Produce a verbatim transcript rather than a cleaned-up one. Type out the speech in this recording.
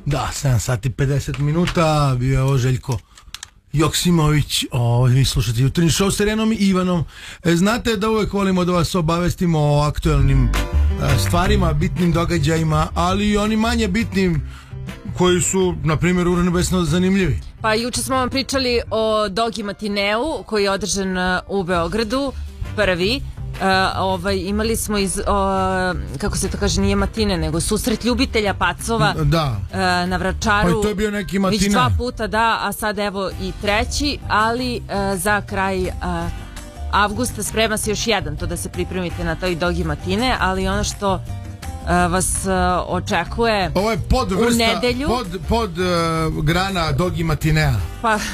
Da, sedam sati pedeset minuta, bio je ovo Željko Joksimović, o, vi slušate jutarnji show s Irenom i Ivanom. E, znate da uvek volimo da vas obavestimo o aktuelnim e, stvarima, bitnim događajima, ali i onim manje bitnim koji su, na primjer, urnebesno zanimljivi. Pa juče smo vam pričali o Dogi Matineu koji je održan u Beogradu, prvi. Uh, ovaj, imali smo iz, uh, kako se to kaže, nije matine, nego susret ljubitelja pacova, da. uh, na Vračaru. Pa i to je bio neki matine. Već dva puta, da, a sad evo i treći, ali uh, za kraj uh, avgusta sprema se još jedan, to da se pripremite na toj Dogi Matine, ali ono što uh, vas uh, očekuje ovo je pod vrsta, u nedelju pod, pod uh, grana Dogi Matinea. Pa